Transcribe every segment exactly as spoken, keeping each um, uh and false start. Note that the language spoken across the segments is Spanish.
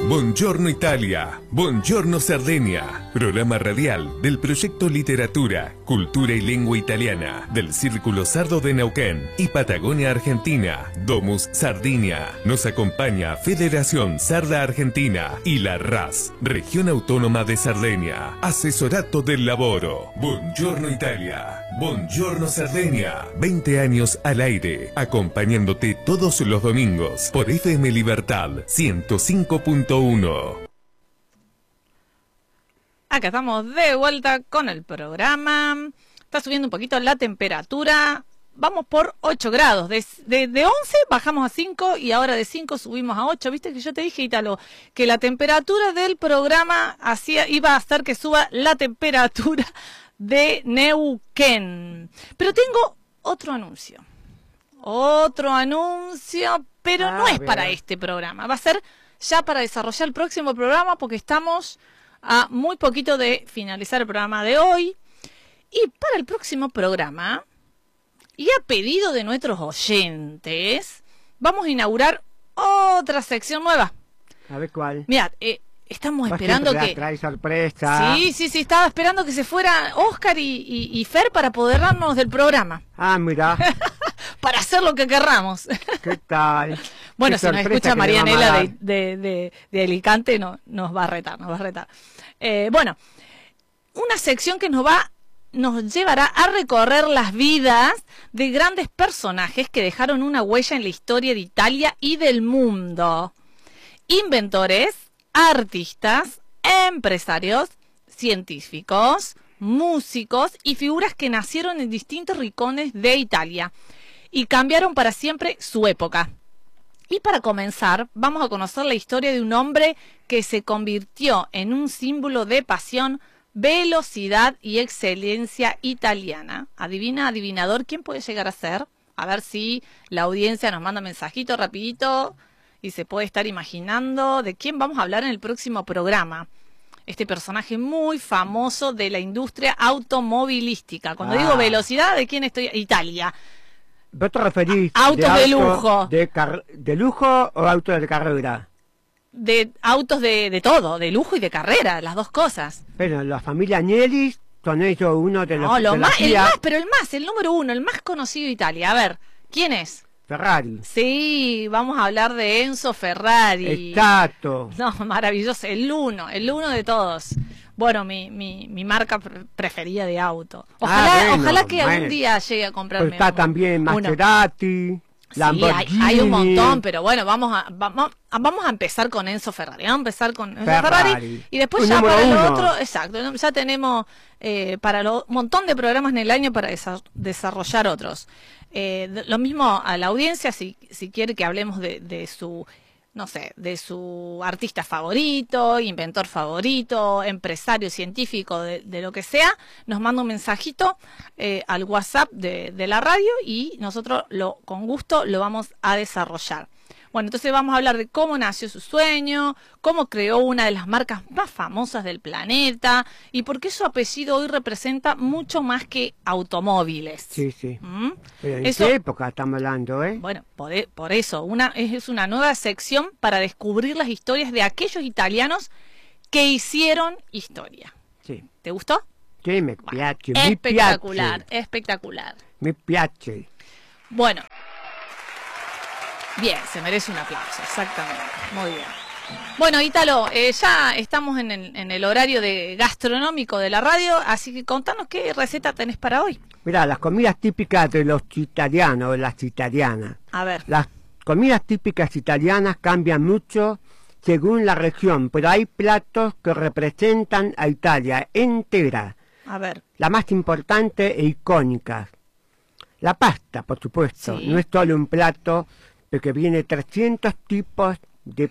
Buongiorno Italia, Buongiorno Sardegna, programa radial del proyecto Literatura, Cultura y Lengua Italiana del Círculo Sardo de Neuquén y Patagonia Argentina, Domus Sardinia. Nos acompaña Federación Sarda Argentina y la R A S, Región Autónoma de Sardegna, Asesorato del Laboro. Buongiorno Italia, Buongiorno Sardegna, veinte años al aire, acompañándote todos los domingos por F M Libertad ciento cinco punto uno. Acá estamos de vuelta con el programa. Está subiendo un poquito la temperatura. Vamos por ocho grados. De, de, de once bajamos a cinco y ahora de cinco subimos a ocho. Viste que yo te dije, Ítalo, que la temperatura del programa hacía, iba a hacer que suba la temperatura de Neuquén. Pero tengo otro anuncio. Otro anuncio, pero ah, no es bien. Para este programa. Va a ser ya para desarrollar el próximo programa porque estamos a muy poquito de finalizar el programa de hoy. Y para el próximo programa, y a pedido de nuestros oyentes, vamos a inaugurar otra sección nueva. A ver cuál. Mira, eh, estamos esperando que... trae sorpresa. Sí, sí, sí, estaba esperando que se fuera Oscar y, y, y Fer para apoderarnos del programa. Ah, mira. Para hacer lo que querramos. ¿Qué tal? Bueno, si nos escucha Marianela de, de, de, de Alicante, no, nos va a retar, nos va a retar. Eh, bueno, una sección que nos va, nos llevará a recorrer las vidas de grandes personajes que dejaron una huella en la historia de Italia y del mundo. Inventores, artistas, empresarios, científicos, músicos y figuras que nacieron en distintos rincones de Italia y cambiaron para siempre su época. Y para comenzar, vamos a conocer la historia de un hombre que se convirtió en un símbolo de pasión, velocidad y excelencia italiana. Adivina, adivinador, ¿quién puede llegar a ser? A ver si la audiencia nos manda mensajito rapidito y se puede estar imaginando de quién vamos a hablar en el próximo programa. Este personaje muy famoso de la industria automovilística. Cuando ah. digo velocidad, ¿de quién estoy? Italia. ¿Vos te referís autos de, de, de lujo? De, ¿De lujo o autos de carrera? De autos de, de todo, de lujo y de carrera, las dos cosas. Pero la familia Agnelli son ellos uno de los... No, lo de más, el más, pero el más, el número uno, el más conocido de Italia. A ver, ¿quién es? Ferrari. Sí, vamos a hablar de Enzo Ferrari. Exacto. No, maravilloso, el uno, el uno de todos. Bueno, mi, mi, mi marca preferida de auto. Ojalá, ah, bueno, ojalá que bueno. algún día llegue a comprarme. Pero está un, también Maserati, Lamborghini. Sí, hay, hay un montón, pero bueno, vamos a vamos, vamos a empezar con Enzo Ferrari. Vamos a empezar con Enzo Ferrari, Ferrari y después un ya para uno. el otro, exacto, ya tenemos eh, para un montón de programas en el año para desa desarrollar otros. Eh, lo mismo a la audiencia, si, si quiere que hablemos de, de su, no sé, de su artista favorito, inventor favorito, empresario, científico, de, de lo que sea, nos manda un mensajito eh, al WhatsApp de, de la radio y nosotros lo, con gusto lo vamos a desarrollar. Bueno, entonces vamos a hablar de cómo nació su sueño, cómo creó una de las marcas más famosas del planeta y por qué su apellido hoy representa mucho más que automóviles. Sí, sí. ¿Mm? Pero ¿en eso, qué época estamos hablando, eh? Bueno, por, por eso, una, es una nueva sección para descubrir las historias de aquellos italianos que hicieron historia. Sí. ¿Te gustó? Sí, me bueno, piace, espectacular, mi piace. espectacular. Me piace. Bueno. Bien, se merece un aplauso, exactamente. Muy bien. Bueno, Ítalo, eh, ya estamos en el, en el horario de gastronómico de la radio, así que contanos qué receta tenés para hoy. Mirá, las comidas típicas de los italianos, las italianas. A ver. Las comidas típicas italianas cambian mucho según la región, pero hay platos que representan a Italia entera. A ver. La más importante e icónica. La pasta, por supuesto, sí. No es solo un plato, porque viene trescientos tipos de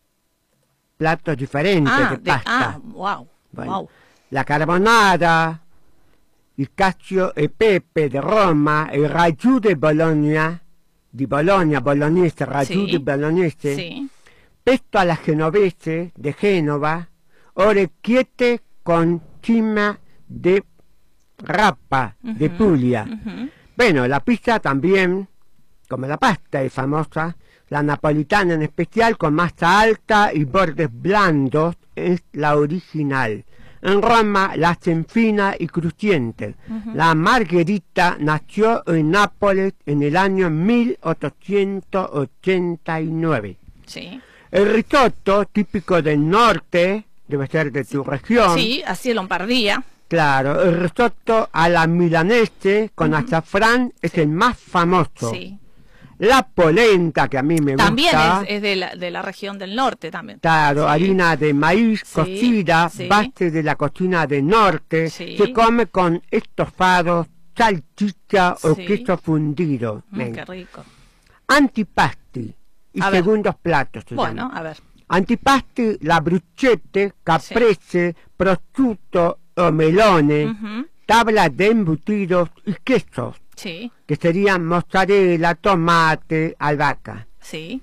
platos diferentes ah, de de, pasta. Ah, wow, bueno, wow. La carbonara, il cacio e pepe de Roma, il ragù de Bologna, di Bologna, bolognese, ragù sí. de bolognese, sí. Pesto alla genovese de Génova, orecchiette con cima de rapa uh-huh, de Puglia. Uh-huh. Bueno, la pizza también, como la pasta es famosa, La napolitana en especial, con masa alta y bordes blandos, es la original. En Roma la hacen fina y crujiente. Uh-huh. La margherita nació en Nápoles en el año mil ochocientos ochenta y nueve. Sí. El risotto, típico del norte, debe ser de tu sí. región. Sí, así en Lombardía. Claro, el risotto a la milanese con uh-huh. azafrán es sí. el más famoso. Sí. La polenta, que a mí me también gusta. También es, es de, la, de la región del norte también. Claro, sí. harina de maíz sí, cocida, sí. base de la cocina del norte. Sí. Se come con estofados, salchicha sí. o queso fundido. Mm, qué rico. Antipasti y a segundos ver. platos. Bueno, llama. a ver. Antipasti, la bruschette, caprese, sí. prosciutto o melone, uh-huh. tabla de embutidos y quesos. Sí. Que serían mozzarella, tomate, albahaca. Sí.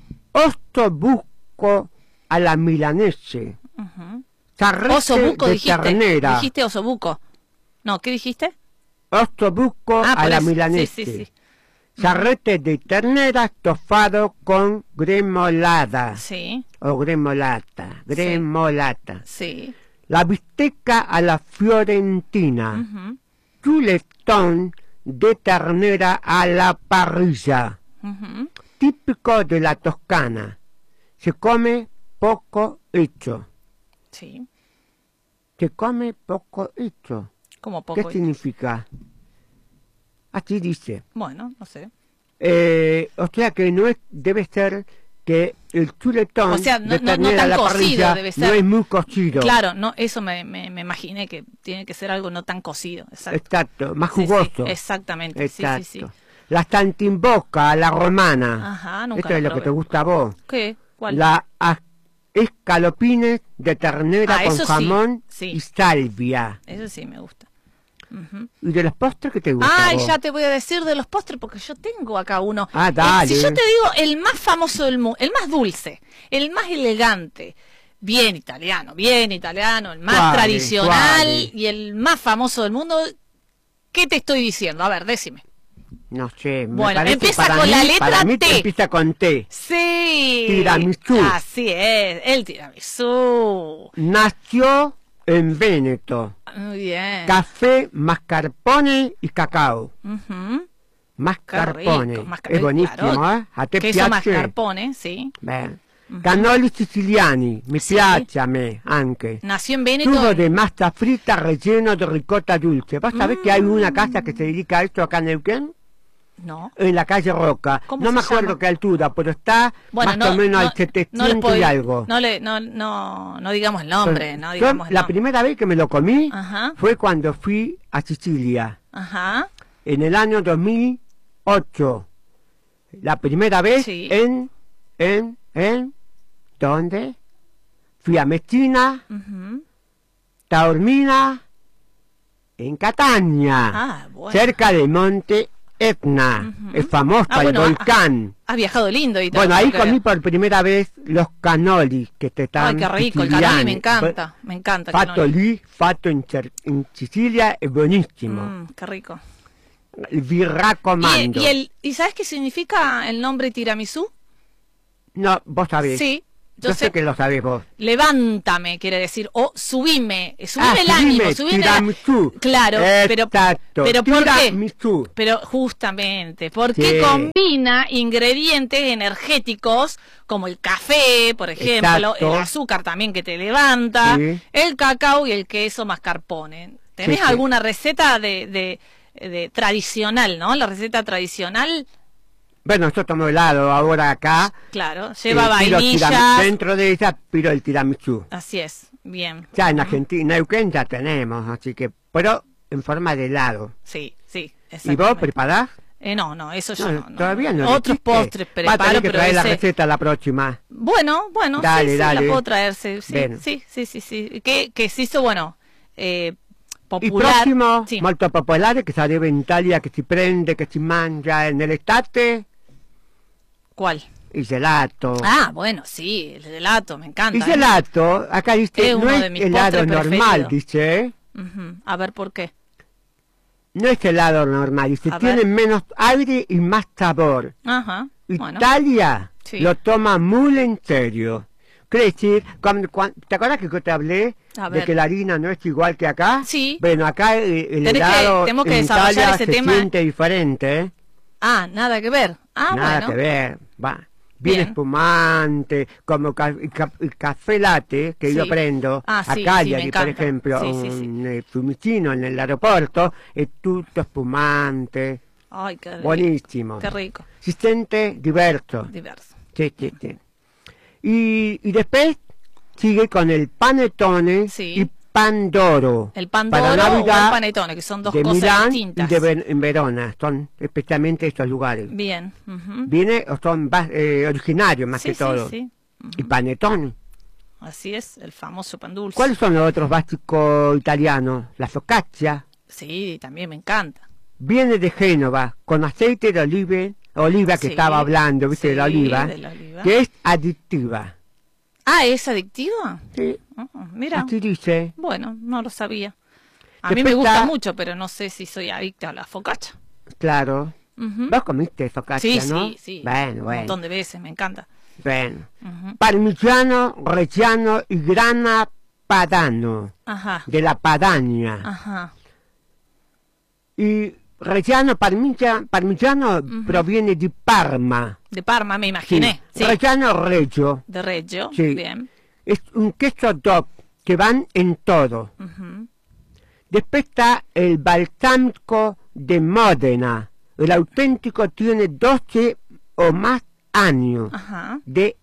Ossobuco a la milanese. Uh-huh. Sarrete Osobuco de dijiste. ternera. Dijiste osobuco. No, ¿qué dijiste? Ossobuco ah, a la eso. milanese. Sí, sí, sí. Sarrete uh-huh. de ternera estofado con gremolada. Sí. O gremolata. Gremolata. Sí. La bistecca a la fiorentina. Uh-huh. Chuletón de ternera a la parrilla. Uh-huh. Típico de la Toscana. Se come poco hecho. Sí. Se come poco hecho. ¿Cómo poco ¿Qué hecho? significa? Así dice. Bueno, no sé. Eh, o sea que no es, debe ser que el chuletón o sea, no, de ternera no, no tan a la cocido, parrilla debe ser. no es muy cocido. Claro, no, eso me, me, me imaginé que tiene que ser algo no tan cocido. Exacto, Exacto, más sí, jugoso. Sí, exactamente, Exacto. sí, sí, sí. La saltimbocca a la romana. Ajá, nunca Esto es lo probé. que te gusta a vos. ¿Qué? ¿Cuál? La escalopines de ternera ah, con sí, jamón sí. y salvia. Eso sí me gusta. Uh-huh. ¿Y de los postres qué te gusta? Ay, vos? ya te voy a decir de los postres porque yo tengo acá uno. Ah, dale. Eh, si yo te digo el más famoso del mundo, el más dulce, el más elegante, bien italiano, bien italiano, el más ¿Cuál, tradicional cuál? y el más famoso del mundo, ¿qué te estoy diciendo? A ver, decime. No sé. Me Bueno, parece empieza para con mí, la letra para mí T. Empieza con T. Sí. Tiramisú. Así es, el tiramisú. Nació en Véneto. Muy bien. Café, mascarpone y cacao. Uh-huh. Mascarpone. Rico, mascar- È buonissimo, claro. eh? A te Queso piace? mascarpone, sì. Beh. Uh-huh. Cannoli siciliani, mi Sì. piace a me anche. Nació en Veneto. Tubo de masa frita relleno de ricota dulce. ¿Vos sabés Mm. que hay una casa que se dedica a esto acá en Neuquén? No. En la calle Roca. ¿Cómo No se me acuerdo llama? qué altura, pero está Bueno, más no, o menos no, al no le setecientos y puedo- algo. No, le, no, no, no digamos el nombre, no Yo, digamos el la nombre. primera vez que me lo comí Ajá. fue cuando fui a Sicilia, Ajá. en el año dos mil ocho. La primera vez Sí. en, en, en, ¿dónde? Fui a Messina, Uh-huh. Taormina, en Catania, Ah, bueno. cerca del monte Etna, Ujú. es famoso Ah, el bueno, volcán. Has viajado lindo y todo. Bueno, ahí porque- comí por primera vez los cannoli que te están Ay, qué rico, el cannoli me encanta, me encanta el Fatto cannoli. lì, fatto in, Cer- in Sicilia, è buonissimo. Mm, qué rico. Vi ¿Y, raccomando. y, el, ¿Y sabes qué significa el nombre tiramisú? No, vos sabés. Sí, yo, Yo sé, sé. que lo sabés vos. Levántame, quiere decir, o subime, subime Ah, el subime, ánimo, subime la- tiramisú. Claro, pero, Exacto, pero ¿por qué? tiramisú. Pero justamente, porque Sí. combina ingredientes energéticos como el café, por ejemplo, Exacto. el azúcar también que te levanta, Sí. el cacao y el queso mascarpone. ¿Tenés Sí, sí. alguna receta de, de, de tradicional, no? La receta tradicional, Bueno, nosotros tomamos helado ahora acá. claro, lleva eh, piro vainillas. tiram- Dentro de esa piro el tiramisú. Así es, bien. Ya en Argentina, en Neuquén ya tenemos, así que, pero en forma de helado. Sí, sí, ¿Y vos exactamente. preparás? Eh, no, no, eso yo No, no. no. todavía no. Otros existe. postres Va a preparo, tener que pero traer la ese- receta la próxima. Bueno, bueno, Dale, sí, sí, dale. la puedo traer, sí, sí, Bene. sí, sí, sí, sí. Que, que se hizo, bueno, eh, Il popular. prossimo, Sí. molto popolare, che sarebbe in Italia, che si prende, che si mangia nell'estate, ¿Cuál? il gelato. Ah, bueno, sí, el gelato, me encanta. Il ¿eh? gelato, acá dice, Es no uno es de mis helado postres normal, preferidos. dice, ¿eh? Ujú. A ver, ¿por qué? No es helado normal, dice, A tiene ver. menos aire y más sabor. Ajá, bueno, Italia Sí. lo toma muy en serio. Quiere decir, cuando, cuando, ¿te acuerdas que yo te hablé de que la harina no es igual que acá? Sí. Bueno, acá el, el Tenés helado que, tenemos que en desarrollar Italia ese se tema. siente diferente, ¿eh? Ah, nada que ver. Ah, Nada bueno. que ver, va. Bien, Bien. espumante, como ca ca el café latte que Sí. yo prendo Ah, a sí, Cagliari, sí, me por encanta. ejemplo, Sí, sí, sí. un eh, Fiumicino en el aeropuerto, es tutto espumante, Ay, qué rico. buonissimo. Qué rico. Si sente diverso. Diverso. Sí, sí, sí. Y, y después sigue con el panettone Sí. y pandoro. El pan para d'oro o el Navidad panetone, que son dos de cosas Milán distintas. y de Ver- en Verona, son especialmente estos lugares. Bien. Ujú. Viene, o son va- eh, originarios más Sí, que sí, todo. sí. Ujú. Y panettone. Así es, el famoso pan dulce. ¿Cuáles son los otros básicos italianos? La focaccia. Sí, también me encanta. Viene de Génova, con aceite de olive, oliva que Sí, estaba hablando, ¿viste? de la sí, oliva, de la oliva. que es adictiva. Ah, ¿es adictiva? Sí, Ah, mira, así dice. bueno, no lo sabía. A Después mí me gusta está- mucho, pero no sé si soy adicta a la focaccia. Claro. Ujú. ¿Vos comiste focaccia, Sí, no? sí, sí. Bueno, Un bueno. montón de veces, me encanta. Bueno. Ujú. Parmigiano, Reggiano y Grana Padano, Ajá, de la Padania. ajá. Y Reggiano, Parmigia- Parmigiano Ujú. proviene di Parma. De Parma, me Sí. imaginé. Sí. Reggiano Reggio. De Reggio, Sí. bien. Es un queso DOP que van en todo. Ujú. Después está el balsámico de Módena. El auténtico tiene doce o más años Ajá. de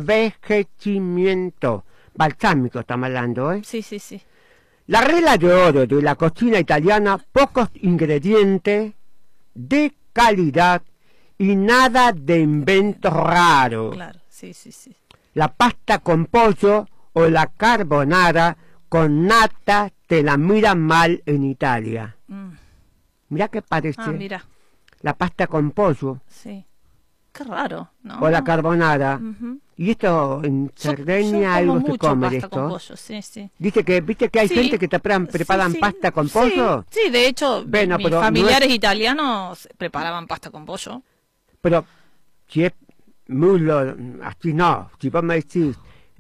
envejecimiento. Balsámico estamos hablando, ¿eh? Sí, sí, sí. La regla de oro de la cocina italiana, pocos ingredientes, de calidad y nada de inventos raros. Claro, sí, sí, sí. La pasta con pollo o la carbonara con nata te la miran mal en Italia. Mm. Mira qué parece Ah, mira, la pasta con pollo sí. Qué raro, ¿no? o la carbonara. Ujú. Y esto en Yo- Cerdeña yo algo como se mucho come de pasta con esto. pollo, sí, sí. Dice que, viste que hay Sí, gente que te preparan, preparan sí, sí. pasta con Sí, pollo, Sí, de hecho, Bueno, mis pero no familiares es- italianos preparaban pasta con pollo. pero si es mulo, así no. Si vos me decís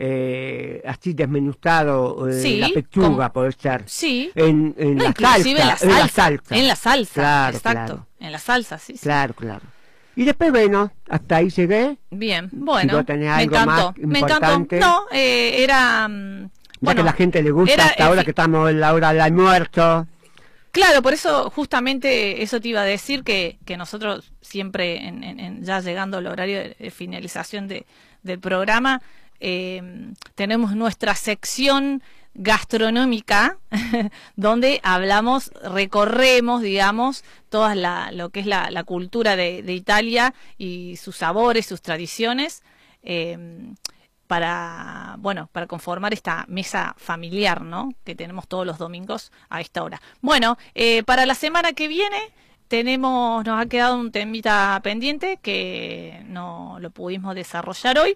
eh, así desmenuzado, eh, Sí, la pechuga como- puede ser. Sí. En, en No, la inclusive salsa, en la en la salsa. salsa. En la salsa, Claro, exacto. claro. En la salsa, sí, sí. Claro, claro. Y después, bueno, hasta ahí llegué. Bien, bueno. vos tenés me algo encantó, más me encantó. importante. No, eh, era... mm, Ya bueno, que a la gente le gusta era, hasta eh, ahora fi- que estamos en la hora del almuerzo. Claro, por eso justamente eso te iba a decir que, que nosotros siempre, en, en- en- ya llegando al horario de, de finalización de, del programa, eh, tenemos nuestra sección gastronómica donde hablamos, recorremos, digamos, toda la, lo que es la, la cultura de, de Italia y sus sabores, sus tradiciones. eh, para, bueno, para conformar esta mesa familiar, ¿no? Que tenemos todos los domingos a esta hora. Bueno, eh, para la semana que viene tenemos, nos ha quedado un temita pendiente que no lo pudimos desarrollar hoy,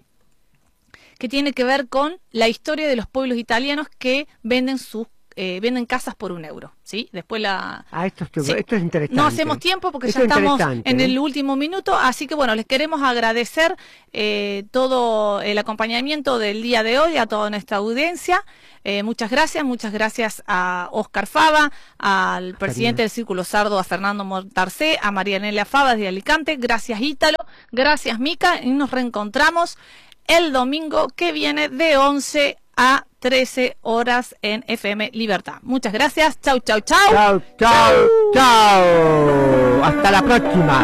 que tiene que ver con la historia de los pueblos italianos que venden sus eh, venden casas por un euro, ¿sí? Después la... Ah, esto, es- Sí. esto es interesante. No hacemos tiempo porque Esto ya es estamos interesante, en ¿eh? el último minuto, así que bueno, les queremos agradecer eh, todo el acompañamiento del día de hoy a toda nuestra audiencia. Eh, muchas gracias, muchas gracias a Óscar Fava, al presidente del Círculo Sardo, a Fernando Montarcé, a Marianela Fava de Alicante, gracias Ítalo, gracias Mica, y nos reencontramos el domingo que viene de once a trece horas en F M Libertad. Muchas gracias, chau, chau, chau. Chao, chao, chao. Hasta la próxima.